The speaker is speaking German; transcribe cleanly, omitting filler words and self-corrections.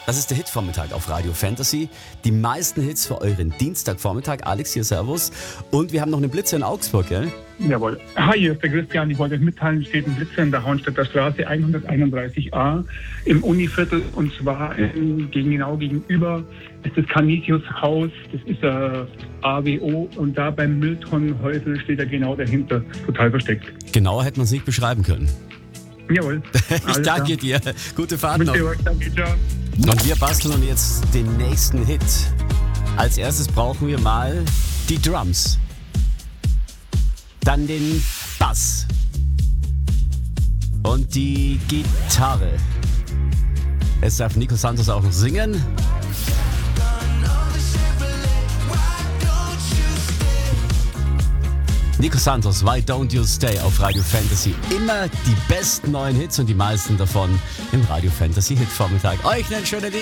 Das ist der Hitvormittag auf Radio Fantasy. Die meisten Hits für euren Dienstagvormittag. Alex, hier, servus. Und wir haben noch einen Blitzer in Augsburg, gell? Jawohl. Hi, hier ist der Christian. Ich wollte euch mitteilen, steht ein Blitzer in der Hauenstädter Straße 131a im Univiertel. Und zwar genau gegenüber ist das Canisius Haus. Das ist ein AWO. Und da beim Mülltonnenhäusel steht er genau dahinter. Total versteckt. Genauer hätte man es nicht beschreiben können. Jawohl. Ich danke dir. Gute Fahrt noch. Danke, ciao. Und wir basteln uns jetzt den nächsten Hit. Als erstes brauchen wir mal die Drums. Dann den Bass. Und die Gitarre. Es darf Nico Santos auch noch singen. Nico Santos, Why Don't You Stay auf Radio Fantasy. Immer die besten neuen Hits und die meisten davon im Radio Fantasy Hit Vormittag. Euch einen schönen